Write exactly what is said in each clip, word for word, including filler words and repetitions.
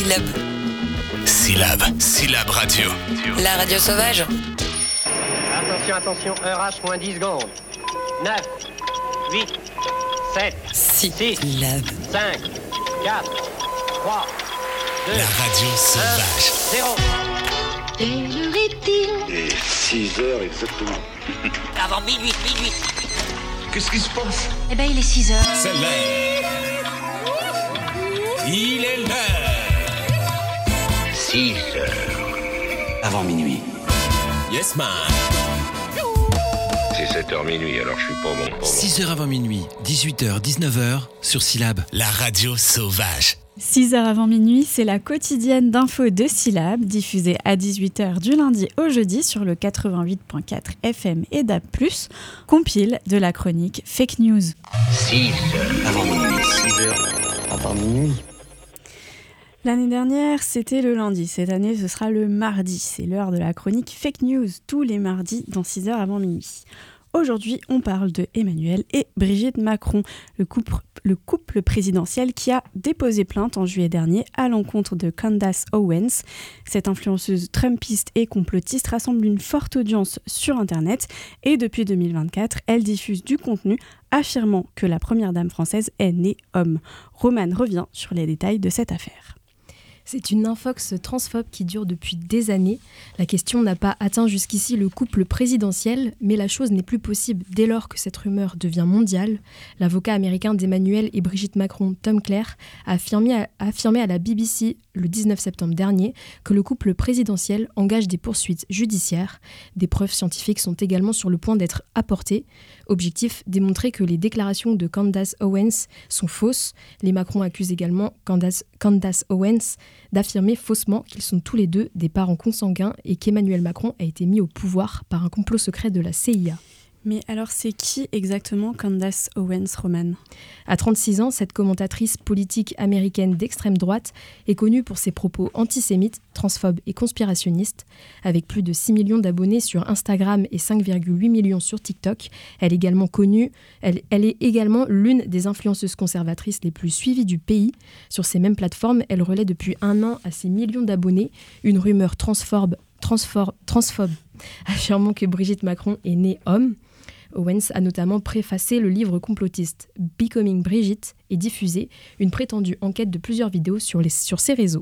Syllab. Syllab, Syllab Radio. La radio sauvage. Attention, attention, heure H moins dix secondes. neuf, huit, sept, six, Syllab. cinq, quatre, trois, deux, La radio sauvage. un, zéro. Quelle heure est-il ? Et six heures exactement. Avant minuit, minuit. Qu'est-ce qui se passe? Eh ben, il est six heures. C'est l'heure. Il est l'heure. six heures. Avant minuit. Yes man. C'est sept heures minuit, alors je suis pas bon. Pas bon. six heures avant minuit, dix-huit heures, dix-neuf heures, sur Syllab. La radio sauvage. six heures avant minuit, c'est la quotidienne d'infos de Syllab, diffusée à dix-huit heures du lundi au jeudi sur le quatre-vingt-huit virgule quatre F M et D A B plus, compile de la chronique Fake News. six heures avant minuit. six heures avant minuit. L'année dernière, c'était le lundi. Cette année, ce sera le mardi. C'est l'heure de la chronique Fake News, tous les mardis dans six heures avant minuit. Aujourd'hui, on parle de Emmanuel et Brigitte Macron, le couple, le couple présidentiel qui a déposé plainte en juillet dernier à l'encontre de Candace Owens. Cette influenceuse trumpiste et complotiste rassemble une forte audience sur Internet et depuis deux mille vingt-quatre, elle diffuse du contenu affirmant que la première dame française est née homme. Romane revient sur les détails de cette affaire. C'est une infox transphobe qui dure depuis des années. La question n'a pas atteint jusqu'ici le couple présidentiel, mais la chose n'est plus possible dès lors que cette rumeur devient mondiale. L'avocat américain d'Emmanuel et Brigitte Macron, Tom Clare, a affirmé à, a affirmé à la B B C le dix-neuf septembre dernier que le couple présidentiel engage des poursuites judiciaires. Des preuves scientifiques sont également sur le point d'être apportées. Objectif, démontrer que les déclarations de Candace Owens sont fausses. Les Macron accusent également Candace, Candace Owens d'affirmer faussement qu'ils sont tous les deux des parents consanguins et qu'Emmanuel Macron a été mis au pouvoir par un complot secret de la C I A. Mais alors c'est qui exactement Candace Owens, Romane ? À trente-six ans, cette commentatrice politique américaine d'extrême droite est connue pour ses propos antisémites, transphobes et conspirationnistes. Avec plus de six millions d'abonnés sur Instagram et cinq virgule huit millions sur TikTok, elle est également connue, elle, elle est également l'une des influenceuses conservatrices les plus suivies du pays. Sur ces mêmes plateformes, elle relaie depuis un an à ses millions d'abonnés une rumeur transphobe, transphobe, transphobe affirmant que Brigitte Macron est née homme. Owens a notamment préfacé le livre complotiste Becoming Brigitte et diffusé une prétendue enquête de plusieurs vidéos sur, les, sur ses réseaux.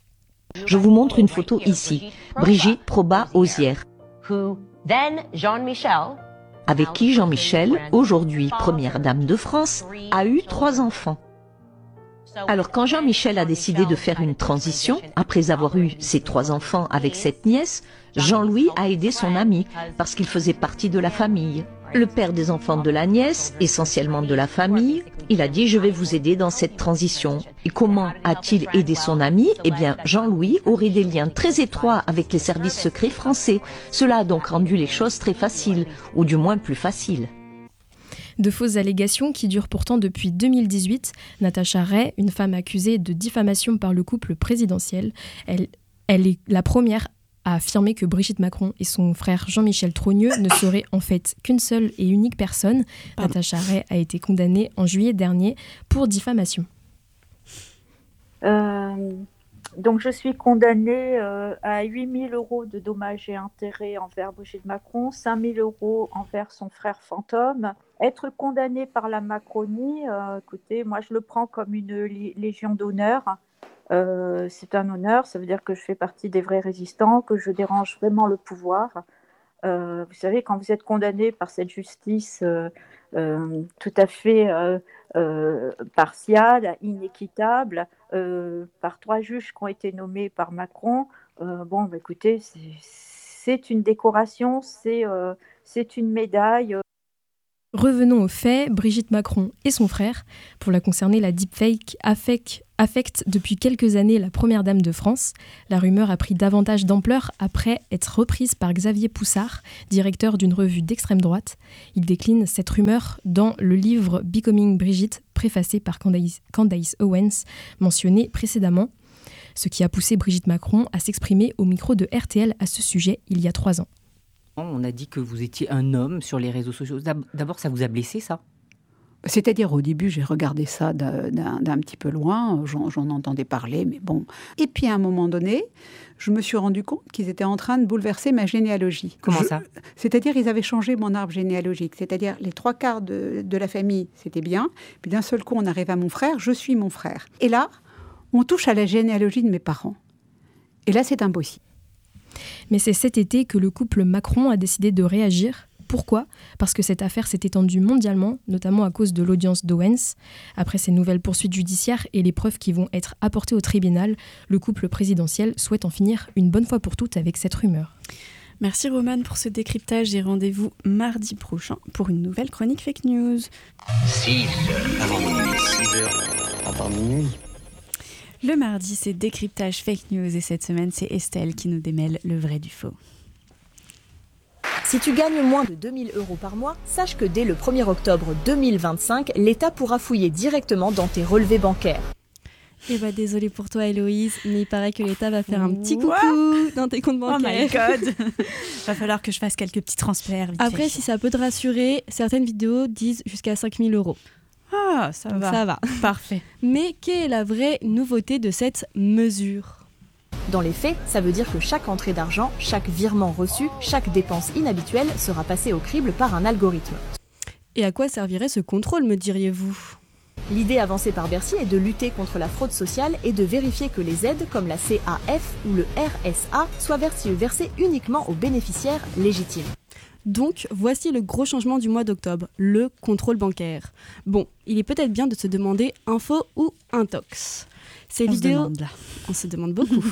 Je vous montre une photo ici. Brigitte Proba-Osière, avec qui Jean-Michel, aujourd'hui première dame de France, a eu trois enfants. Alors quand Jean-Michel a décidé de faire une transition, après avoir eu ses trois enfants avec cette nièce, Jean-Louis a aidé son ami parce qu'il faisait partie de la famille. Le père des enfants de la nièce, essentiellement de la famille, il a dit « je vais vous aider dans cette transition ». Et comment a-t-il aidé son ami ? Eh bien, Jean-Louis aurait des liens très étroits avec les services secrets français. Cela a donc rendu les choses très faciles, ou du moins plus faciles. De fausses allégations qui durent pourtant depuis deux mille dix-huit. Natacha Ray, une femme accusée de diffamation par le couple présidentiel, elle, elle est la première à affirmer que Brigitte Macron et son frère Jean-Michel Trogneux ne seraient en fait qu'une seule et unique personne. Pardon. Natacha Ray a été condamnée en juillet dernier pour diffamation. Euh, donc je suis condamnée euh, à huit mille euros de dommages et intérêts envers Brigitte Macron, cinq mille euros envers son frère fantôme. Être condamnée par la Macronie, euh, écoutez, moi je le prends comme une li- légion d'honneur. Euh, c'est un honneur, ça veut dire que je fais partie des vrais résistants, que je dérange vraiment le pouvoir. Euh, vous savez, quand vous êtes condamné par cette justice euh, euh, tout à fait euh, euh, partiale, inéquitable, euh, par trois juges qui ont été nommés par Macron, euh, bon, bah, écoutez, c'est, c'est une décoration, c'est, euh, c'est une médaille. Revenons aux faits, Brigitte Macron et son frère, pour la concerner, la deepfake affecte, affecte depuis quelques années la première dame de France. La rumeur a pris davantage d'ampleur après être reprise par Xavier Poussard, directeur d'une revue d'extrême droite. Il décline cette rumeur dans le livre Becoming Brigitte, préfacé par Candace, Candace Owens, mentionné précédemment, ce qui a poussé Brigitte Macron à s'exprimer au micro de R T L à ce sujet il y a trois ans. On a dit que vous étiez un homme sur les réseaux sociaux. D'abord, ça vous a blessé, ça ? C'est-à-dire, au début, j'ai regardé ça d'un, d'un, d'un petit peu loin, j'en, j'en entendais parler, mais bon. Et puis, à un moment donné, je me suis rendu compte qu'ils étaient en train de bouleverser ma généalogie. Comment je, ça ? C'est-à-dire, ils avaient changé mon arbre généalogique. C'est-à-dire, les trois quarts de, de la famille, c'était bien. Puis d'un seul coup, on arrive à mon frère, je suis mon frère. Et là, on touche à la généalogie de mes parents. Et là, c'est impossible. Mais c'est cet été que le couple Macron a décidé de réagir. Pourquoi ? Parce que cette affaire s'est étendue mondialement, notamment à cause de l'audience d'Owens. Après ces nouvelles poursuites judiciaires et les preuves qui vont être apportées au tribunal, le couple présidentiel souhaite en finir une bonne fois pour toutes avec cette rumeur. Merci Romane pour ce décryptage et rendez-vous mardi prochain pour une nouvelle chronique fake news. six heures avant minuit. six heures avant minuit. Le mardi, c'est décryptage fake news et cette semaine, c'est Estelle qui nous démêle le vrai du faux. Si tu gagnes moins de deux mille euros par mois, sache que dès le premier octobre deux mille vingt-cinq, l'État pourra fouiller directement dans tes relevés bancaires. Eh bah désolée pour toi Héloïse, mais il paraît que l'État va faire un petit coucou What dans tes comptes bancaires. Oh my god. Va falloir que je fasse quelques petits transferts. Vite Après, fait. si ça peut te rassurer, certaines vidéos disent jusqu'à cinq mille euros. Ah, ça Donc va. ça va. Parfait. Mais quelle est la vraie nouveauté de cette mesure ? Dans les faits, ça veut dire que chaque entrée d'argent, chaque virement reçu, chaque dépense inhabituelle sera passée au crible par un algorithme. Et à quoi servirait ce contrôle, me diriez-vous ? L'idée avancée par Bercy est de lutter contre la fraude sociale et de vérifier que les aides comme la C A F ou le R S A soient versées uniquement aux bénéficiaires légitimes. Donc, voici le gros changement du mois d'octobre, le contrôle bancaire. Bon, il est peut-être bien de se demander info ou intox. Ces On vidéos... se demande là. On se demande beaucoup.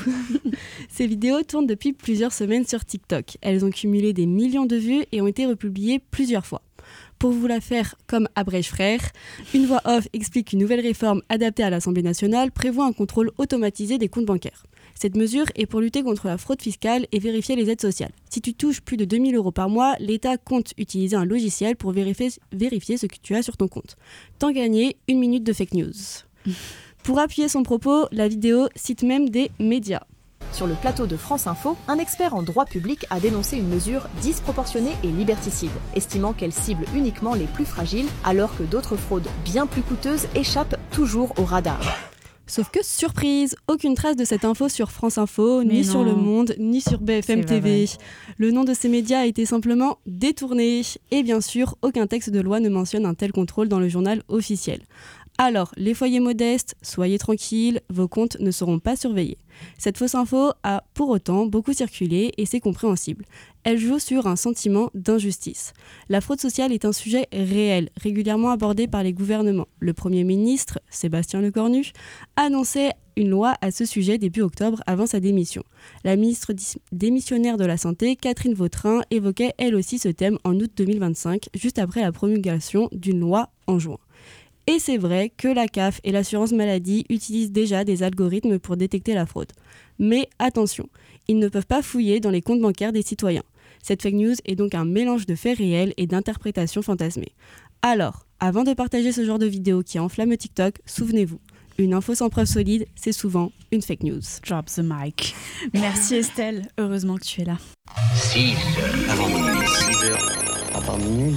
Ces vidéos tournent depuis plusieurs semaines sur TikTok. Elles ont cumulé des millions de vues et ont été republiées plusieurs fois. Pour vous la faire comme Abrège Frère, une voix off explique qu'une nouvelle réforme adaptée à l'Assemblée nationale prévoit un contrôle automatisé des comptes bancaires. Cette mesure est pour lutter contre la fraude fiscale et vérifier les aides sociales. Si tu touches plus de deux mille euros par mois, l'État compte utiliser un logiciel pour vérifier, vérifier ce que tu as sur ton compte. Tant gagné, une minute de fake news. Pour appuyer son propos, la vidéo cite même des médias. Sur le plateau de France Info, un expert en droit public a dénoncé une mesure disproportionnée et liberticide, estimant qu'elle cible uniquement les plus fragiles, alors que d'autres fraudes bien plus coûteuses échappent toujours au radar. Sauf que, surprise, aucune trace de cette info sur France Info, Mais ni non. sur Le Monde, ni sur B F M T V. Le nom de ces médias a été simplement détourné. Et bien sûr, aucun texte de loi ne mentionne un tel contrôle dans le journal officiel. Alors, les foyers modestes, soyez tranquilles, vos comptes ne seront pas surveillés. Cette fausse info a pour autant beaucoup circulé et c'est compréhensible. Elle joue sur un sentiment d'injustice. La fraude sociale est un sujet réel, régulièrement abordé par les gouvernements. Le Premier ministre, Sébastien Lecornu, annonçait une loi à ce sujet début octobre avant sa démission. La ministre démissionnaire de la Santé, Catherine Vautrin, évoquait elle aussi ce thème en août deux mille vingt-cinq, juste après la promulgation d'une loi en juin. Et c'est vrai que la C A F et l'assurance maladie utilisent déjà des algorithmes pour détecter la fraude. Mais attention, ils ne peuvent pas fouiller dans les comptes bancaires des citoyens. Cette fake news est donc un mélange de faits réels et d'interprétations fantasmées. Alors, avant de partager ce genre de vidéo qui enflamme TikTok, souvenez-vous, une info sans preuve solide, c'est souvent une fake news. Drop the mic. Merci Estelle, heureusement que tu es là. six heures avant minuit. six heures avant minuit.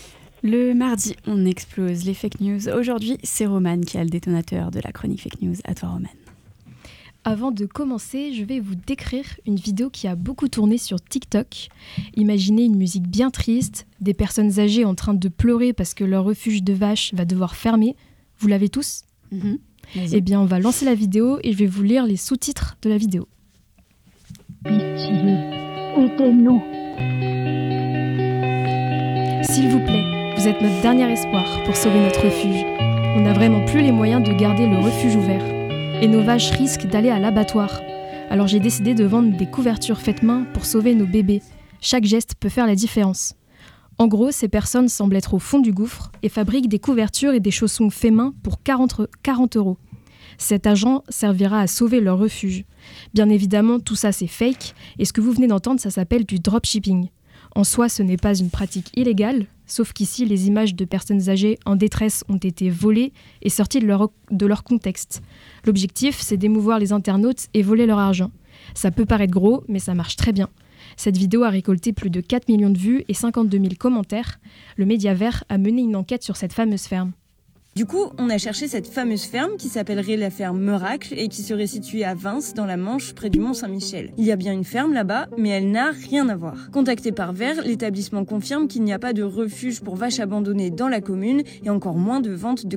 Le mardi, on explose les fake news. Aujourd'hui, c'est Romane qui a le détonateur de la chronique fake news. À toi, Romane. Avant de commencer, je vais vous décrire une vidéo qui a beaucoup tourné sur TikTok. Imaginez une musique bien triste, des personnes âgées en train de pleurer parce que leur refuge de vaches va devoir fermer. Vous l'avez tous ? Mm-hmm. Eh bien, on va lancer la vidéo et je vais vous lire les sous-titres de la vidéo. Pitié, aidez-nous. S'il vous plaît, vous êtes notre dernier espoir pour sauver notre refuge. On n'a vraiment plus les moyens de garder le refuge ouvert. Et nos vaches risquent d'aller à l'abattoir. Alors j'ai décidé de vendre des couvertures faites main pour sauver nos bébés. Chaque geste peut faire la différence. En gros, ces personnes semblent être au fond du gouffre et fabriquent des couvertures et des chaussons faits main pour quarante euros. Cet argent servira à sauver leur refuge. Bien évidemment, tout ça c'est fake, et ce que vous venez d'entendre, ça s'appelle du dropshipping. En soi, ce n'est pas une pratique illégale, sauf qu'ici, les images de personnes âgées en détresse ont été volées et sorties de leur, de leur contexte. L'objectif, c'est d'émouvoir les internautes et voler leur argent. Ça peut paraître gros, mais ça marche très bien. Cette vidéo a récolté plus de quatre millions de vues et cinquante-deux mille commentaires. Le Média Vert a mené une enquête sur cette fameuse ferme. Du coup, on a cherché cette fameuse ferme qui s'appellerait la ferme Meracle et qui serait située à Vins, dans la Manche, près du Mont-Saint-Michel. Il y a bien une ferme là-bas, mais elle n'a rien à voir. Contacté par Vert, l'établissement confirme qu'il n'y a pas de refuge pour vaches abandonnées dans la commune et encore moins de vente de